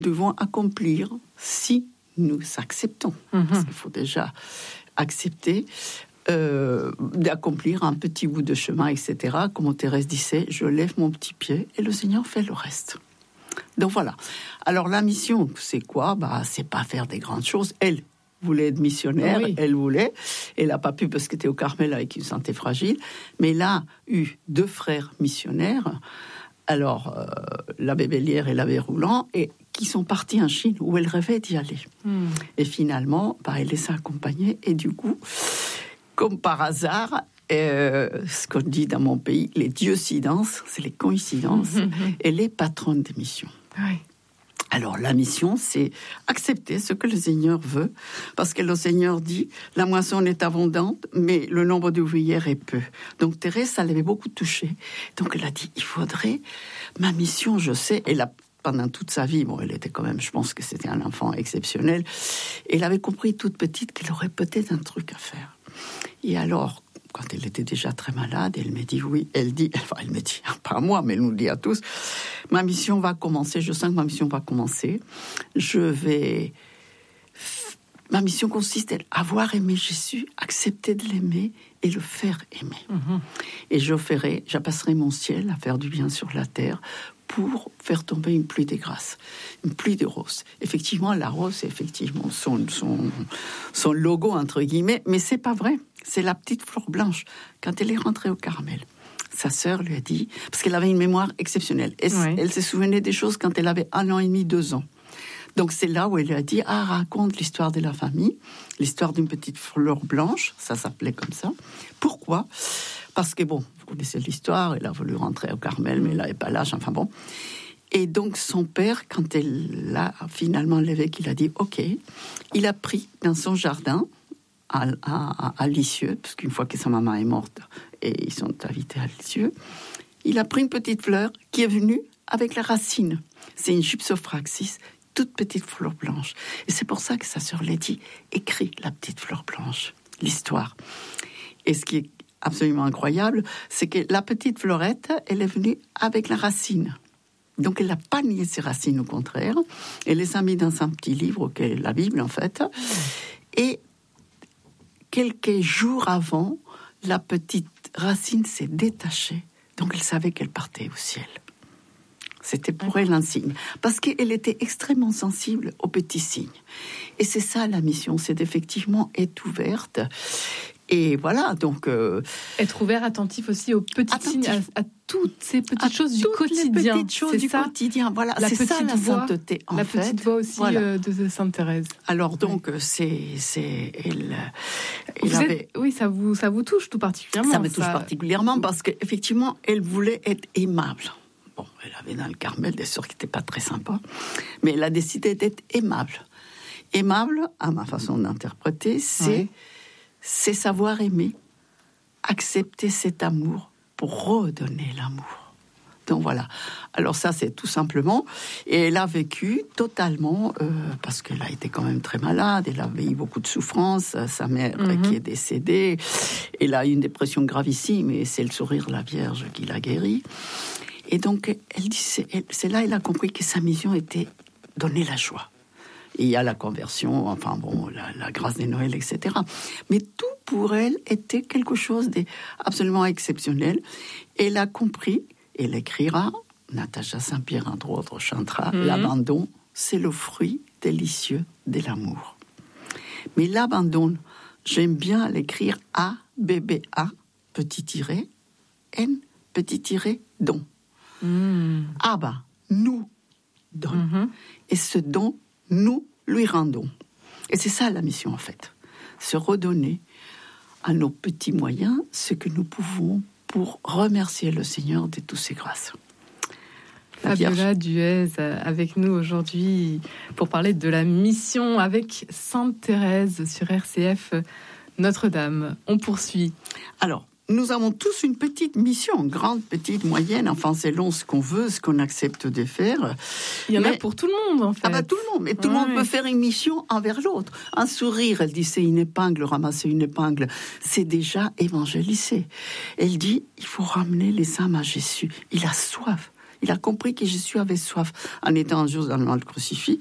Nous devons accomplir si nous acceptons. Parce qu'il faut déjà accepter d'accomplir un petit bout de chemin, etc. Comme Thérèse disait, je lève mon petit pied et le Seigneur fait le reste. Donc voilà. Alors la mission, c'est quoi ? C'est pas faire des grandes choses. Elle voulait être missionnaire, elle n'a pas pu parce qu'elle était au Carmel avec une santé fragile, mais elle a eu 2 frères missionnaires, alors l'abbé Bellière et l'abbé Roulant, et qui sont partis en Chine où elle rêvait d'y aller. Et finalement, elle les a accompagnés, et du coup, comme par hasard, ce qu'on dit dans mon pays, les diocidences, c'est les coïncidences, elle est patronne des missions. Oui. Alors, la mission, c'est accepter ce que le Seigneur veut, parce que le Seigneur dit, la moisson est abondante, mais le nombre d'ouvrières est peu. Donc, Thérèse, ça l'avait beaucoup touchée. Donc, elle a dit, il faudrait, ma mission, je sais, pendant toute sa vie, elle était quand même, je pense que c'était un enfant exceptionnel, elle avait compris toute petite qu'elle aurait peut-être un truc à faire. Et alors, quand elle était déjà très malade, elle me dit oui, elle me dit, pas à moi, mais elle nous dit à tous, ma mission va commencer, je sens que ma mission va commencer, ma mission consiste à avoir aimé Jésus, accepter de l'aimer et le faire aimer. Et j'appasserai mon ciel à faire du bien sur la terre pour faire tomber une pluie de grâce, une pluie de roses. Effectivement, la rose, c'est effectivement son logo, entre guillemets, mais c'est pas vrai. C'est la petite fleur blanche. Quand elle est rentrée au Carmel, sa sœur lui a dit, parce qu'elle avait une mémoire exceptionnelle, elle se souvenait des choses quand elle avait 1 an et demi, 2 ans. Donc c'est là où elle lui a dit, raconte l'histoire de la famille, l'histoire d'une petite fleur blanche, ça s'appelait comme ça. Pourquoi ? Parce que vous connaissez l'histoire, elle a voulu rentrer au Carmel, mais elle n'avait pas l'âge, enfin bon. Et donc son père, quand elle a finalement l'évêque, il a dit, ok, il a pris dans son jardin, à Lisieux, parce qu'une fois que sa maman est morte, et ils sont invités à Lisieux, il a pris une petite fleur qui est venue avec la racine. C'est une Gypsophraxis, toute petite fleur blanche. Et c'est pour ça que sa sœur l'a dit, écris la petite fleur blanche, l'histoire. Et ce qui est absolument incroyable, c'est que la petite fleurette, elle est venue avec la racine. Donc elle n'a pas nié ses racines, au contraire. Elle les a mis dans un petit livre, qui est la Bible en fait. Et quelques jours avant, la petite racine s'est détachée. Donc elle savait qu'elle partait au ciel. C'était pour elle un signe. Parce qu'elle était extrêmement sensible aux petits signes. Et c'est ça la mission, c'est d'effectivement être ouverte. Et voilà, donc... être ouvert, attentif aussi aux petits signes, à toutes ces petites choses du quotidien. Les petites choses du quotidien, voilà. C'est ça la voix, sainteté, en fait. La petite voix aussi de Sainte Thérèse. Alors donc, oui, ça vous touche tout particulièrement. Ça me touche particulièrement parce qu'effectivement, elle voulait être aimable. Bon, elle avait dans le Carmel des sœurs qui n'étaient pas très sympas, mais elle a décidé d'être aimable. Aimable, à ma façon d'interpréter, c'est savoir aimer, accepter cet amour pour redonner l'amour. Donc voilà. Alors ça, c'est tout simplement. Et elle a vécu totalement, parce qu'elle a été quand même très malade, elle avait eu beaucoup de souffrances, sa mère qui est décédée, elle a eu une dépression gravissime, et c'est le sourire de la Vierge qui l'a guérie. Et donc, elle dit, c'est là qu'elle a compris que sa mission était donner la joie. Et il y a la conversion, enfin bon, la grâce des Noëls, etc. Mais tout pour elle était quelque chose d'absolument exceptionnel. Et elle a compris, et elle écrira, Natacha Saint-Pierre, entre autres, chantera, l'abandon, c'est le fruit délicieux de l'amour. Mais l'abandon, j'aime bien l'écrire A-B-B-A, petit tiret, N, petit tiret, don. Abba nous donne. Et ce don, nous lui rendons. Et c'est ça la mission en fait. Se redonner à nos petits moyens ce que nous pouvons pour remercier le Seigneur de toutes ses grâces. Fabiola Duez avec nous aujourd'hui pour parler de la mission avec Sainte Thérèse sur RCF Notre-Dame. On poursuit. Alors, nous avons tous une petite mission, grande, petite, moyenne, enfin c'est long ce qu'on veut, ce qu'on accepte de faire. Il y en a pour tout le monde en fait. Tout le monde, mais tout le monde peut faire une mission envers l'autre. Un sourire, elle dit c'est une épingle, ramasser une épingle, c'est déjà évangéliser. Elle dit il faut ramener les âmes à Jésus, il a soif. Il a compris que Jésus avait soif en étant un jour devant le crucifix.